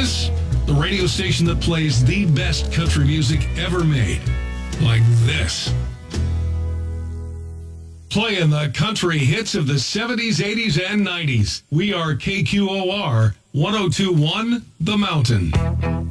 This, the radio station that plays the best country music ever made. Like this. Playing the country hits of the 70s, 80s, and 90s. We are KQOR 1021 The Mountain.